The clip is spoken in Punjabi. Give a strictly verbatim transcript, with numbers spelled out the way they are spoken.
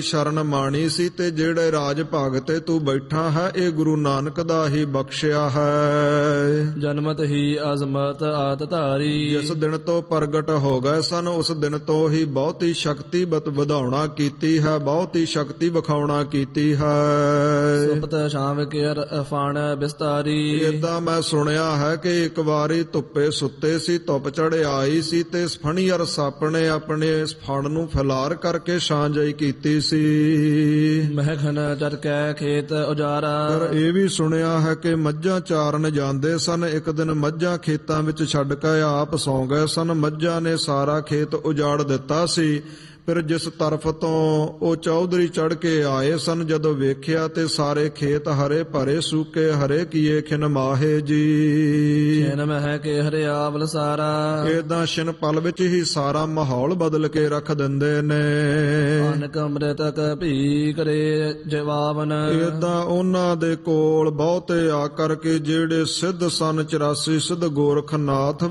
ਸ਼ਰਨ ਮਾਣੀ ਸੀ ਤੇ ਜਿਹੜੇ ਰਾਜ ਭਾਗ ਤੇ ਤੂੰ ਬੈਠਾ ਹੈ ਇਹ ਗੁਰੂ ਨਾਨਕ ਦਾ ਹੀ ਬਖਸ਼ਿਆ ਹੈ। ਜਨਮਤ ਹੀ ਅਜ਼ਮਤ ਆਤ ਧਾਰੀ। ਜਿਸ ਦਿਨ ਤੋਂ ਪ੍ਰਗਟ ਹੋ ਗਏ ਸਨ ਉਸ ਦਿਨ ਤੋਂ ਹੀ ਬਹੁਤੀ ਸ਼ਕਤੀ ਬਤ ਵਧਾਉਣਾ ਕੀਤੀ ਹੈ, ਬਹੁਤੀ ਸ਼ਕਤੀ ਵਿਖਾਉਣਾ ਕੀਤੀ ਹੈ। ਸੁਪਤ ਸ਼ਾਮ ਕੇਰ ਫਾਣ ਬਿਸਤਾਰੀ। ਏਦਾਂ ਮੈਂ ਸੁਣਿਆ ਹੈ ਕਿ ਇੱਕ ਵਾਰੀ ਧੁੱਪੇ ਸੁੱਤੇ ਸੀ, ਧੁੱਪ ਚੜ੍ਹ ਆਈ ਸੀ ਤੇ ਫਣੀਅਰ ਸੱਪ ਨੇ ਆਪਣੇ ਫਣ ਨੂੰ ਫੈਲਾਰ ਕਰਕੇ ਛਾਂਜਾਈ ਕੀਤੀ ਸੀ। ਮਹਿਖਨ ਚਰਕੈ ਖੇਤ ਉਜਾਰਾ। ਪਰ ਇਹ ਵੀ ਸੁਣਿਆ ਹੈ ਕਿ ਮੱਝਾਂ ਚਾਰਨ ਜਾਂਦੇ ਸਨ। ਇੱਕ ਦਿਨ ਮੱਝਾਂ ਖੇਤਾਂ ਵਿੱਚ ਛੱਡ ਕੇ ਆਪ ਸੌਂ ਗਏ ਸਨ। ਮੱਝਾਂ ਨੇ ਸਾਰਾ ਖੇਤ ਉਜਾੜ ਦਿੱਤਾ ਸੀ। ਫਿਰ ਜਿਸ ਤਰਫ ਤੋਂ ਉਹ ਚੌਧਰੀ ਚੜ੍ਹ ਕੇ ਆਏ ਸਨ, ਜਦੋਂ ਵੇਖਿਆ ਤੇ ਸਾਰੇ ਖੇਤ ਹਰੇ ਭਰੇ ਸੂਕੇ ਹਰੇ ਕੀਏ ਖਿਨ ਮਾਹੇ ਜੀ। ਛਿਨ ਮਹਿ ਕੇ ਹਰਿਆਵਲ ਸਾਰਾ। ਏਦਾਂ ਛਿਨ ਪਲ ਵਿੱਚ ਹੀ ਸਾਰਾ ਮਾਹੌਲ ਬਦਲ ਕੇ ਰੱਖ ਦਿੰਦੇ ਨੇ। ਅਨਕ ਅੰਮ੍ਰਿਤਕ ਭੀ ਕਰੇ ਜਵਾਵਨ। ਏਦਾਂ ਉਹਨਾਂ ਦੇ ਕੋਲ ਬਹੁਤੇ ਆ ਕਰਕੇ ਜਿਹੜੇ ਸਿੱਧ ਸਨ ਚੁਰਾਸੀ ਸਿੱਧ ਗੋਰਖਨਾਥ